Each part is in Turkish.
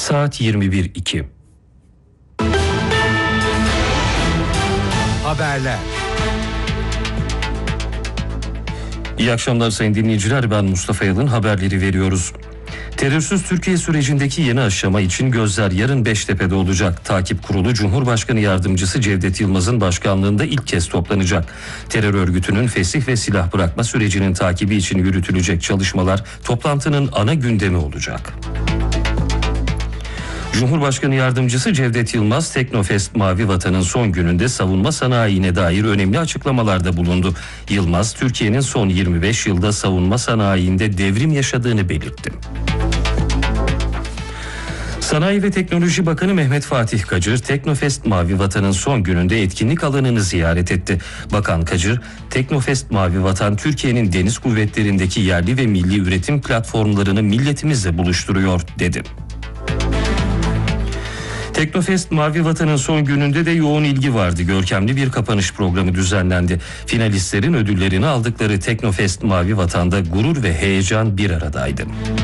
Saat 21:02. Haberler. İyi akşamlar sayın dinleyiciler, ben Mustafa Yalın, haberleri veriyoruz. Terörsüz Türkiye sürecindeki yeni aşama için gözler yarın Beştepe'de olacak. Takip Kurulu Cumhurbaşkanı Yardımcısı Cevdet Yılmaz'ın başkanlığında ilk kez toplanacak. Terör örgütünün fesih ve silah bırakma sürecinin takibi için yürütülecek çalışmalar toplantının ana gündemi olacak. Cumhurbaşkanı Yardımcısı Cevdet Yılmaz, Teknofest Mavi Vatan'ın son gününde savunma sanayine dair önemli açıklamalarda bulundu. Yılmaz, Türkiye'nin son 25 yılda savunma sanayinde devrim yaşadığını belirtti. Sanayi ve Teknoloji Bakanı Mehmet Fatih Kacır, Teknofest Mavi Vatan'ın son gününde etkinlik alanını ziyaret etti. Bakan Kacır, Teknofest Mavi Vatan, Türkiye'nin deniz kuvvetlerindeki yerli ve milli üretim platformlarını milletimizle buluşturuyor, dedi. Teknofest Mavi Vatan'ın son gününde de yoğun ilgi vardı. Görkemli bir kapanış programı düzenlendi. Finalistlerin ödüllerini aldıkları Teknofest Mavi Vatan'da gurur ve heyecan bir aradaydı.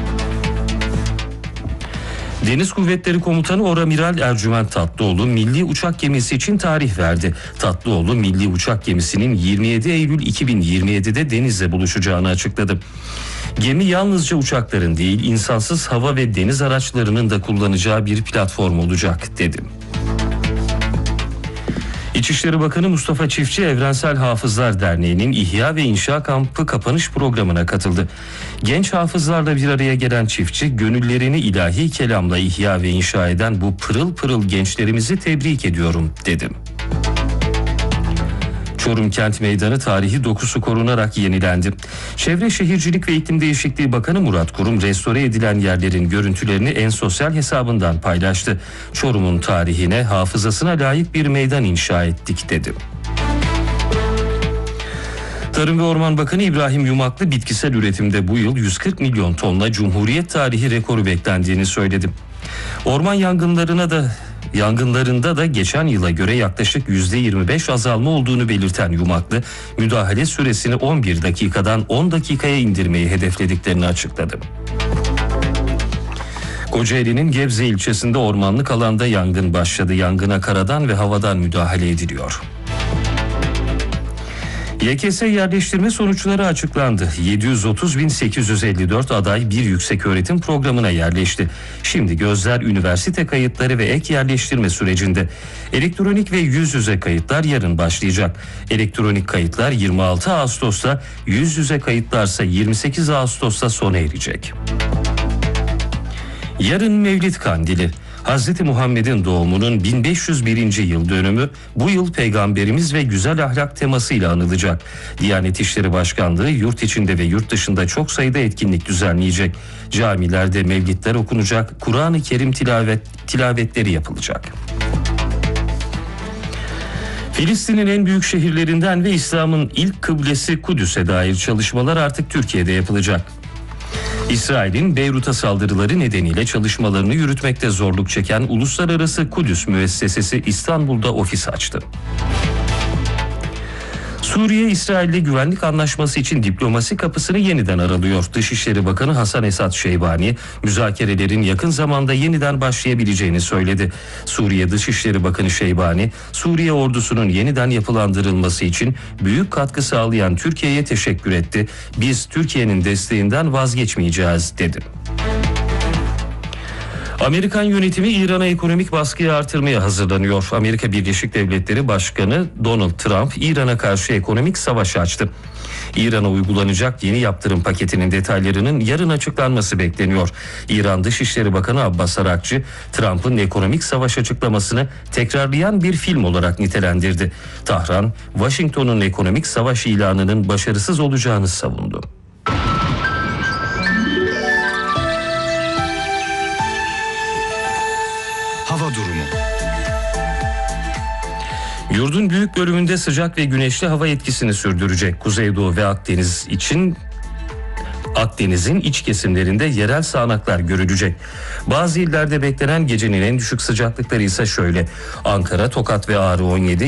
Deniz Kuvvetleri Komutanı Oramiral Ercüment Tatlıoğlu milli uçak gemisi için tarih verdi. Tatlıoğlu milli uçak gemisinin 27 Eylül 2027'de denizle buluşacağını açıkladı. Gemi yalnızca uçakların değil, insansız hava ve deniz araçlarının da kullanacağı bir platform olacak, dedi. İçişleri Bakanı Mustafa Çiftçi, Evrensel Hafızlar Derneği'nin İhya ve İnşa Kampı kapanış programına katıldı. Genç hafızlarla bir araya gelen Çiftçi, gönüllerini ilahi kelamla ihya ve inşa eden bu pırıl pırıl gençlerimizi tebrik ediyorum, dedi. Çorum Kent Meydanı tarihi dokusu korunarak yenilendi. Çevre Şehircilik ve İklim Değişikliği Bakanı Murat Kurum, restore edilen yerlerin görüntülerini en sosyal hesabından paylaştı. Çorum'un tarihine, hafızasına layık bir meydan inşa ettik, dedi. Tarım ve Orman Bakanı İbrahim Yumaklı, bitkisel üretimde bu yıl 140 milyon tonla Cumhuriyet tarihi rekoru beklendiğini söyledi. Orman yangınlarında da geçen yıla göre yaklaşık %25 azalma olduğunu belirten Yumaklı, müdahale süresini 11 dakikadan 10 dakikaya indirmeyi hedeflediklerini açıkladı. Kocaeli'nin Gebze ilçesinde ormanlık alanda yangın başladı. Yangına karadan ve havadan müdahale ediliyor. YKS yerleştirme sonuçları açıklandı. 730.854 aday bir yükseköğretim programına yerleşti. Şimdi gözler üniversite kayıtları ve ek yerleştirme sürecinde. Elektronik ve yüz yüze kayıtlar yarın başlayacak. Elektronik kayıtlar 26 Ağustos'ta, yüz yüze kayıtlarsa 28 Ağustos'ta sona erecek. Yarın Mevlid Kandili. Hz. Muhammed'in doğumunun 1501. yıl dönümü bu yıl Peygamberimiz ve güzel ahlak temasıyla anılacak. Diyanet İşleri Başkanlığı yurt içinde ve yurt dışında çok sayıda etkinlik düzenleyecek. Camilerde mevlidler okunacak, Kur'an-ı Kerim tilavetleri yapılacak. Filistin'in en büyük şehirlerinden ve İslam'ın ilk kıblesi Kudüs'e dair çalışmalar artık Türkiye'de yapılacak. İsrail'in Beyrut'a saldırıları nedeniyle çalışmalarını yürütmekte zorluk çeken Uluslararası Kudüs Müessesesi İstanbul'da ofis açtı. Suriye, İsrail'le güvenlik anlaşması için diplomasi kapısını yeniden aralıyor. Dışişleri Bakanı Hasan Esat Şeybani, müzakerelerin yakın zamanda yeniden başlayabileceğini söyledi. Suriye Dışişleri Bakanı Şeybani, Suriye ordusunun yeniden yapılandırılması için büyük katkı sağlayan Türkiye'ye teşekkür etti. Biz Türkiye'nin desteğinden vazgeçmeyeceğiz, dedi. Amerikan yönetimi İran'a ekonomik baskıyı artırmaya hazırlanıyor. Amerika Birleşik Devletleri Başkanı Donald Trump, İran'a karşı ekonomik savaş açtı. İran'a uygulanacak yeni yaptırım paketinin detaylarının yarın açıklanması bekleniyor. İran Dışişleri Bakanı Abbas Arakçı, Trump'ın ekonomik savaş açıklamasını tekrarlayan bir film olarak nitelendirdi. Tahran, Washington'un ekonomik savaş ilanının başarısız olacağını savundu. Hava durumu. Yurdun büyük bölümünde sıcak ve güneşli hava etkisini sürdürecek. Kuzeydoğu ve Akdeniz'in iç kesimlerinde yerel sağanaklar görülecek. Bazı illerde beklenen gecenin en düşük sıcaklıkları ise şöyle: Ankara, Tokat ve Ağrı 17,